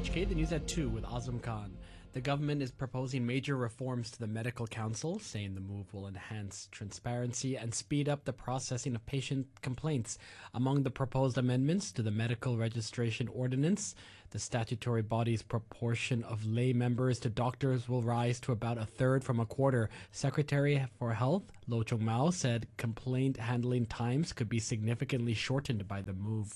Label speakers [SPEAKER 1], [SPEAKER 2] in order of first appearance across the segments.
[SPEAKER 1] RTHK, the news at 2 with Azam Khan. The government is proposing major reforms to the Medical Council, saying the move will enhance transparency and speed up the processing of patient complaints. Among the proposed amendments to the Medical Registration Ordinance, the statutory body's proportion of lay members to doctors will rise to about a third from a quarter. Secretary for Health, Lo Chung-mao, said complaint handling times could be significantly shortened by the move.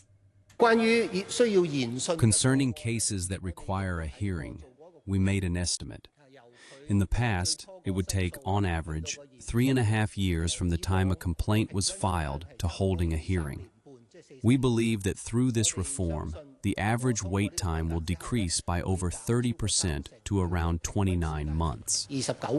[SPEAKER 2] Concerning cases that require a hearing, we made an estimate. In the past, it would take, on average, 3.5 years from the time a complaint was filed to holding a hearing. We believe that through this reform, the average wait time will decrease by over 30% to around 29 months.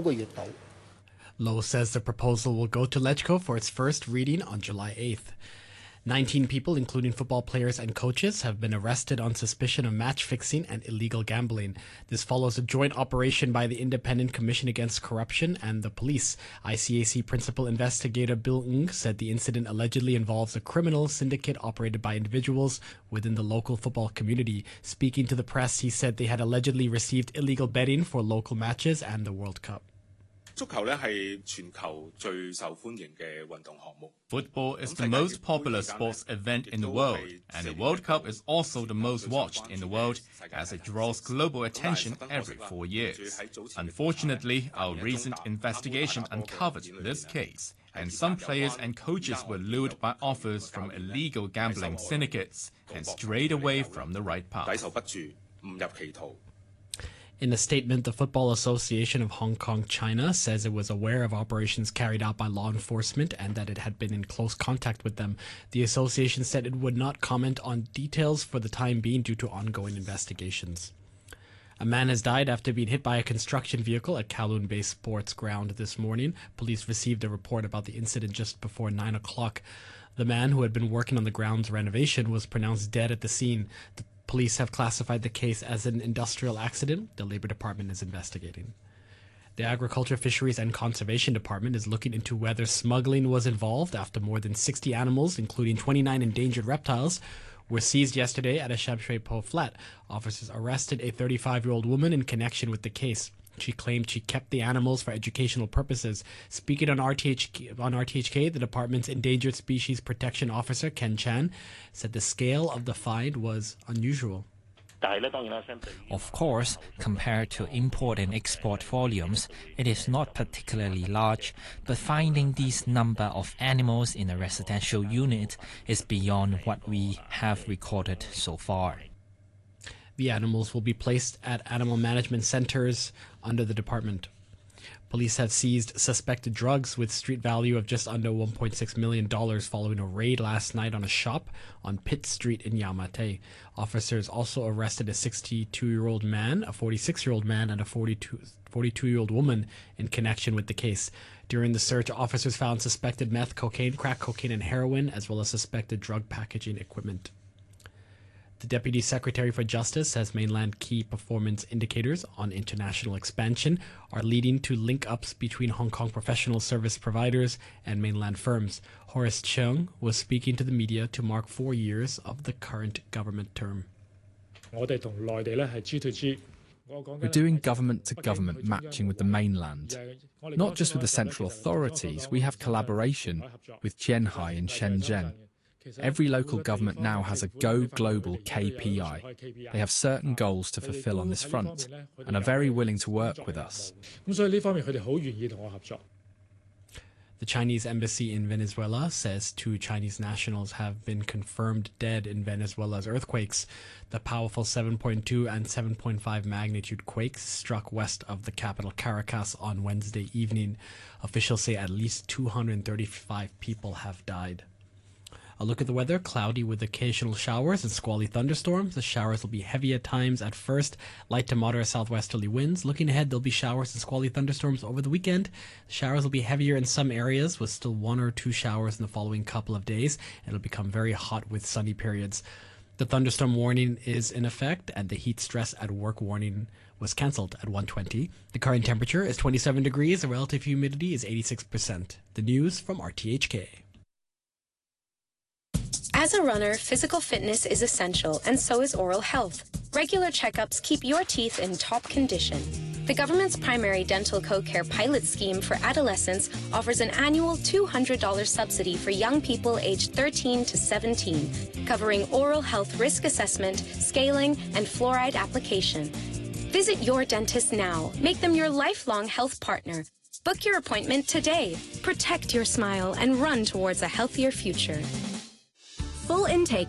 [SPEAKER 1] Lo says the proposal will go to LegCo for its first reading on July 8th. 19 people, including football players and coaches, have been arrested on suspicion of match fixing and illegal gambling. This follows a joint operation by the Independent Commission Against Corruption and the police. ICAC Principal Investigator Bill Ng said the incident allegedly involves a criminal syndicate operated by individuals within the local football community. Speaking to the press, he said they had allegedly received illegal betting for local matches and the World Cup.
[SPEAKER 3] Football is the most popular sports event in the world, and the World Cup is also the most watched in the world, as it draws global attention every 4 years. Unfortunately, our recent investigation uncovered this case, and some players and coaches were lured by offers from illegal gambling syndicates and strayed away from the right path.
[SPEAKER 1] In a statement, the Football Association of Hong Kong, China, says it was aware of operations carried out by law enforcement and that it had been in close contact with them. The association said it would not comment on details for the time being due to ongoing investigations. A man has died after being hit by a construction vehicle at Kowloon Bay Sports Ground this morning. Police received a report about the incident just before 9 o'clock. The man, who had been working on the ground's renovation, was pronounced dead at the scene. The police have classified the case as an industrial accident. The Labor Department is investigating. The Agriculture, Fisheries and Conservation Department is looking into whether smuggling was involved after more than 60 animals, including 29 endangered reptiles, were seized yesterday at a Sham Shui Po flat. Officers arrested a 35-year-old woman in connection with the case. She claimed she kept the animals for educational purposes. Speaking on RTHK, the department's Endangered Species Protection Officer, Ken Chan, said the scale of the find was unusual.
[SPEAKER 4] Of course, compared to import and export volumes, it is not particularly large, but finding this number of animals in a residential unit is beyond what we have recorded so far.
[SPEAKER 1] The animals will be placed at animal management centers under the department. Police have seized suspected drugs with street value of just under $1.6 million following a raid last night on a shop on Pitt Street in Yau Ma Tei. Officers also arrested a 62-year-old man, a 46-year-old man, and a 42-year-old woman in connection with the case. During the search, officers found suspected meth, cocaine, crack cocaine, and heroin, as well as suspected drug packaging equipment. The Deputy Secretary for Justice says mainland key performance indicators on international expansion are leading to link-ups between Hong Kong professional service providers and mainland firms. Horace Cheung was speaking to the media to mark 4 years of the current government term.
[SPEAKER 5] We're doing government-to-government matching with the mainland. Not just with the central authorities, we have collaboration with Jianhai and Shenzhen. Every local government now has a Go Global KPI. They have certain goals to fulfill on this front and are very willing to work with us.
[SPEAKER 1] The Chinese embassy in Venezuela says 2 Chinese nationals have been confirmed dead in Venezuela's earthquakes. The powerful 7.2 and 7.5 magnitude quakes struck west of the capital Caracas on Wednesday evening. Officials say at least 235 people have died. A look at the weather: cloudy with occasional showers and squally thunderstorms. The showers will be heavy at times at first, light to moderate southwesterly winds. Looking ahead, there'll be showers and squally thunderstorms over the weekend. The showers will be heavier in some areas, with still 1 or 2 showers in the following couple of days. It'll become very hot with sunny periods. The thunderstorm warning is in effect, and the heat stress at work warning was cancelled at 1:20. The current temperature is 27 degrees. The relative humidity is 86%. The news from RTHK.
[SPEAKER 6] As a runner, physical fitness is essential, and so is oral health. Regular checkups keep your teeth in top condition. The government's Primary Dental Co-Care pilot scheme for adolescents offers an annual $200 subsidy for young people aged 13 to 17, covering oral health risk assessment, scaling, and fluoride application. Visit your dentist now. Make them your lifelong health partner. Book your appointment today. Protect your smile and run towards a healthier future.
[SPEAKER 7] Full intake